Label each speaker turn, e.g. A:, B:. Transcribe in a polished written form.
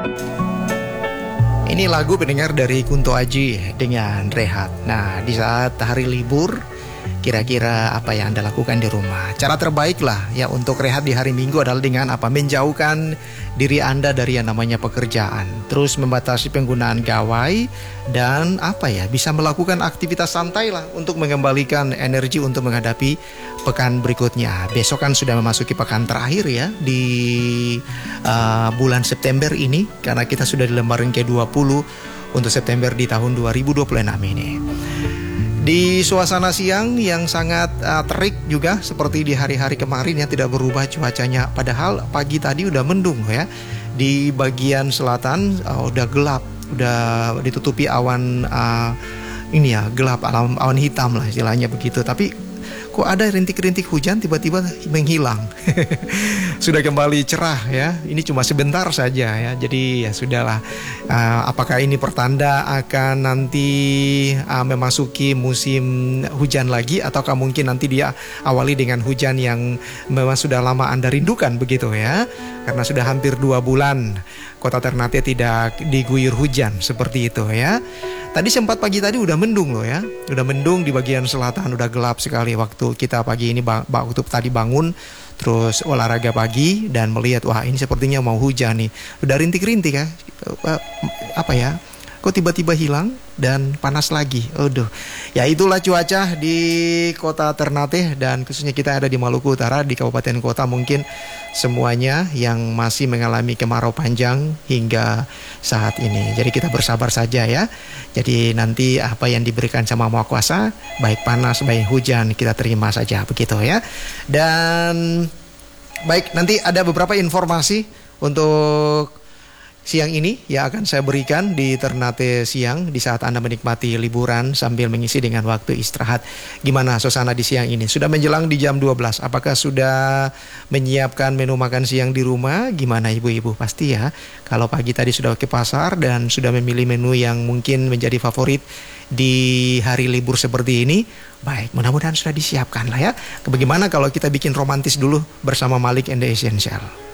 A: Ini lagu pendengar dari Kunto Aji dengan Rehat. Nah, di saat hari libur, kira-kira apa yang Anda lakukan di rumah? Cara terbaik lah ya untuk rehat di hari Minggu adalah dengan apa? Menjauhkan diri Anda dari yang namanya pekerjaan. Terus membatasi penggunaan gawai dan apa ya? Bisa melakukan aktivitas santai lah untuk mengembalikan energi untuk menghadapi pekan berikutnya. Besok kan sudah memasuki pekan terakhir ya di bulan September ini, karena kita sudah di lembaran ke-20 untuk September di tahun 2026 ini. Di suasana siang yang sangat terik juga seperti di hari-hari kemarin ya, tidak berubah cuacanya. Padahal pagi tadi udah mendung ya. Di bagian selatan udah gelap, udah ditutupi awan ini ya, gelap, awan hitam lah istilahnya begitu. Tapi kok ada rintik-rintik hujan tiba-tiba menghilang. Sudah kembali cerah ya. Ini cuma sebentar saja ya. Jadi ya sudahlah. Apakah ini pertanda akan nanti memasuki musim hujan lagi, ataukah mungkin nanti dia awali dengan hujan yang memang sudah lama Anda rindukan begitu ya. Karena sudah hampir 2 bulan Kota Ternate tidak diguyur hujan seperti itu ya. Tadi sempat pagi tadi udah mendung loh ya. Udah mendung di bagian selatan, udah gelap sekali waktu kita pagi ini waktu tadi bangun terus olahraga pagi dan melihat wah ini sepertinya mau hujan nih. Udah rintik-rintik ya. Apa ya? Kok tiba-tiba hilang dan panas lagi. Aduh. Ya itulah cuaca di Kota Ternate dan khususnya kita ada di Maluku Utara, di kabupaten kota mungkin semuanya yang masih mengalami kemarau panjang hingga saat ini. Jadi kita bersabar saja ya. Jadi nanti apa yang diberikan sama Maha Kuasa, baik panas, baik hujan, kita terima saja begitu ya. Dan baik, nanti ada beberapa informasi untuk siang ini yang akan saya berikan di Ternate siang di saat Anda menikmati liburan sambil mengisi dengan waktu istirahat. Gimana suasana di siang ini? Sudah menjelang di jam 12. Apakah sudah menyiapkan menu makan siang di rumah? Gimana ibu-ibu? Pasti ya. Kalau pagi tadi sudah ke pasar dan sudah memilih menu yang mungkin menjadi favorit di hari libur seperti ini, baik, mudah-mudahan sudah disiapkan lah ya. Bagaimana kalau kita bikin romantis dulu bersama Malik and the Essential?